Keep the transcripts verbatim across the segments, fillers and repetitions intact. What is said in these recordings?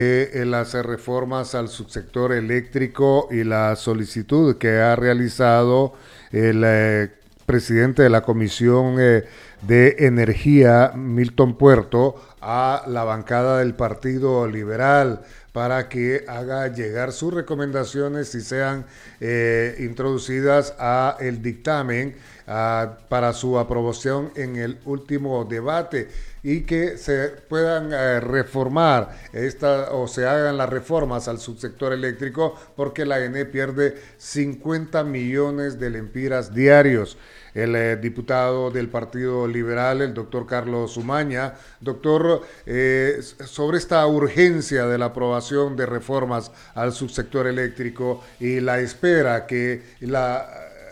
en las reformas al subsector eléctrico y la solicitud que ha realizado el eh, presidente de la Comisión eh, de Energía, Milton Puerto, a la bancada del Partido Liberal para que haga llegar sus recomendaciones y sean eh, introducidas a el dictamen uh, para su aprobación en el último debate y que se puedan eh, reformar esta, o se hagan las reformas al subsector eléctrico, porque la E N E pierde cincuenta millones de lempiras diarios. El eh, diputado del Partido Liberal, el doctor Carlos Umaña. Doctor, eh, sobre esta urgencia de la aprobación de reformas al subsector eléctrico y la espera que la...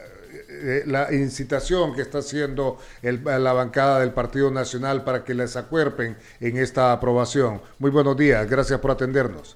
la incitación que está haciendo el, la bancada del Partido Nacional para que les acuerpen en esta aprobación. Muy buenos días, gracias por atendernos.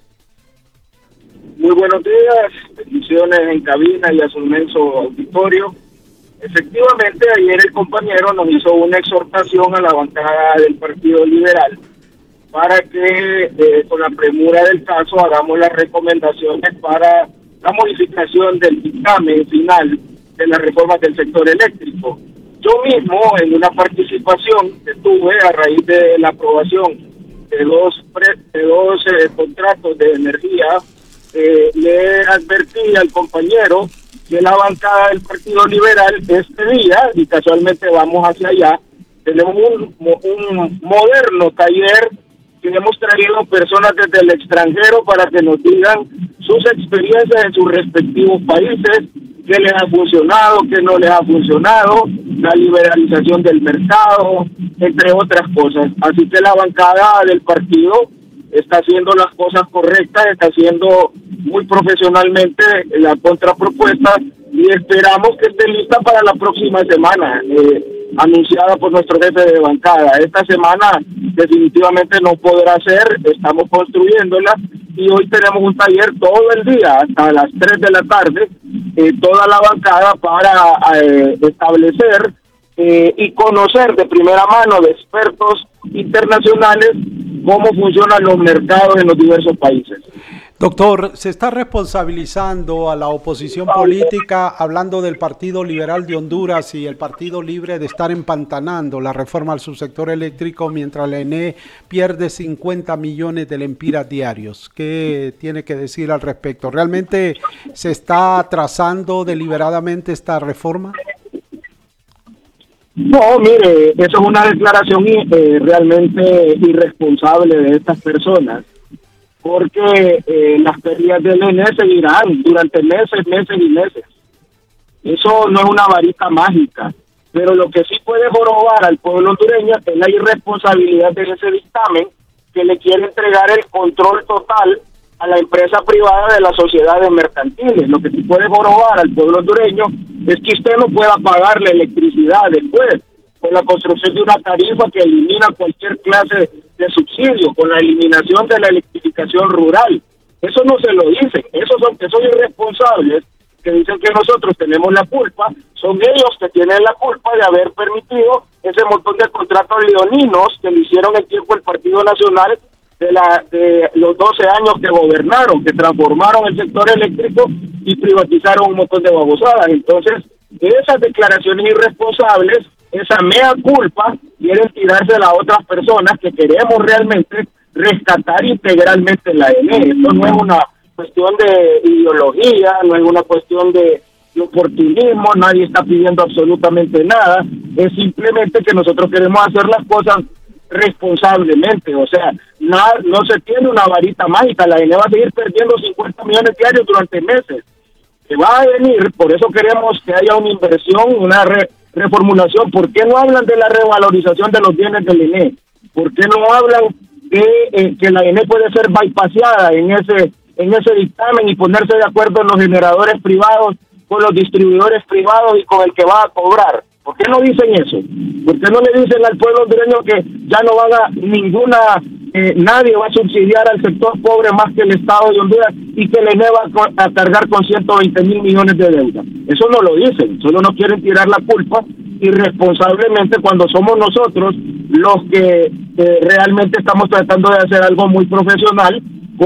Muy buenos días, bendiciones en cabina y a su inmenso auditorio. Efectivamente, ayer el compañero nos hizo una exhortación a la bancada del Partido Liberal para que eh, con la premura del caso hagamos las recomendaciones para la modificación del dictamen final de las reformas del sector eléctrico. Yo mismo, en una participación que tuve a raíz de la aprobación de dos, pre, de dos eh, contratos de energía, eh, le advertí al compañero que la bancada del Partido Liberal este día, y casualmente vamos hacia allá, tenemos un, un moderno taller que hemos traído personas desde el extranjero para que nos digan sus experiencias en sus respectivos países, qué les ha funcionado, qué no les ha funcionado, la liberalización del mercado, entre otras cosas. Así que la bancada del partido está haciendo las cosas correctas, está haciendo muy profesionalmente la contrapropuesta y esperamos que esté lista para la próxima semana, eh, anunciada por nuestro jefe de bancada. Esta semana definitivamente no podrá ser, estamos construyéndola y hoy tenemos un taller todo el día, hasta las tres de la tarde, eh, toda la bancada para eh, establecer eh, y conocer de primera mano de expertos internacionales cómo funcionan los mercados en los diversos países. Doctor, se está responsabilizando a la oposición política, hablando del Partido Liberal de Honduras y el Partido Libre, de estar empantanando la reforma al subsector eléctrico mientras la E N E pierde cincuenta millones de lempiras diarios. ¿Qué tiene que decir al respecto? ¿Realmente se está atrasando deliberadamente esta reforma? No, mire, eso es una declaración eh, realmente irresponsable de estas personas, porque eh, las pérdidas del E N E seguirán durante meses, meses y meses. Eso no es una varita mágica, pero lo que sí puede jorobar al pueblo hondureño es la irresponsabilidad de ese dictamen que le quiere entregar el control total a la empresa privada de las sociedades mercantiles. Lo que sí puede jorobar al pueblo hondureño es que usted no pueda pagar la electricidad después, con la construcción de una tarifa que elimina cualquier clase de subsidio, con la eliminación de la electrificación rural. Eso no se lo dicen, esos son, esos irresponsables que dicen que nosotros tenemos la culpa, son ellos que tienen la culpa de haber permitido ese montón de contratos leoninos que le hicieron el tiempo el Partido Nacional de, la, de los doce años que gobernaron, que transformaron el sector eléctrico y privatizaron un montón de babosadas. Entonces, esas declaraciones irresponsables, esa mea culpa, quieren tirársela a otras personas que queremos realmente rescatar integralmente la E N E. Esto no es una cuestión de ideología, no es una cuestión de, de oportunismo, nadie está pidiendo absolutamente nada, es simplemente que nosotros queremos hacer las cosas responsablemente. O sea, nada, no se tiene una varita mágica, la E N E va a seguir perdiendo cincuenta millones diarios durante meses. Se va a venir, por eso queremos que haya una inversión, una re, reformulación. ¿Por qué no hablan de la revalorización de los bienes del E N E? ¿Por qué no hablan de eh, que la E N E puede ser bypaseada en ese en ese dictamen y ponerse de acuerdo en los generadores privados con los distribuidores privados y con el que va a cobrar? ¿Por qué no dicen eso? ¿Por qué no le dicen al pueblo hondureño que ya no van a ninguna, eh, nadie va a subsidiar al sector pobre más que el Estado de Honduras y que el E N E va a cargar con ciento veinte mil millones de deuda? Eso no lo dicen, solo no quieren tirar la culpa irresponsablemente cuando somos nosotros los que eh, realmente estamos tratando de hacer algo muy profesional